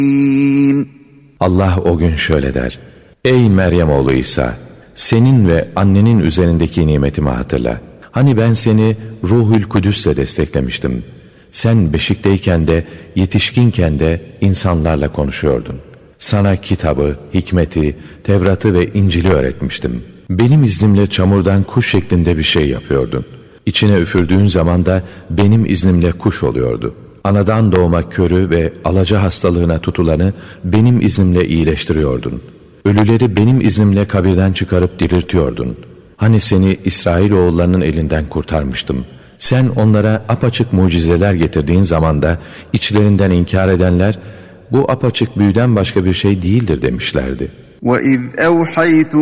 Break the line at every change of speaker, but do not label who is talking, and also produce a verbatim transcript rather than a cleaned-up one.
Allah o gün şöyle der: Ey Meryem oğlu İsa! Senin ve annenin üzerindeki nimetimi hatırla. Hani ben seni Ruhul Kudüs'le desteklemiştim. Sen beşikteyken de, yetişkinken de insanlarla konuşuyordun. Sana kitabı, hikmeti, Tevrat'ı ve İncil'i öğretmiştim. Benim iznimle çamurdan kuş şeklinde bir şey yapıyordun. İçine üfürdüğün zaman da benim iznimle kuş oluyordu. Anadan doğma körü ve alaca hastalığına tutulanı benim iznimle iyileştiriyordun. Ölüleri benim iznimle kabirden çıkarıp diriltiyordun. Hani seni İsrailoğullarının elinden kurtarmıştım. Sen onlara apaçık mucizeler getirdiğin zaman da içlerinden inkar edenler, bu apaçık büyüden başka bir şey değildir demişlerdi.
وَإِذْ أَوْحَيْتُ